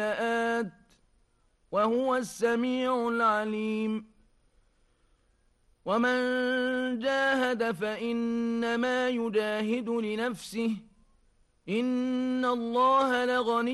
وهو السميع العليم ومن جاهد فإنما يجاهد لنفسه إن الله لغني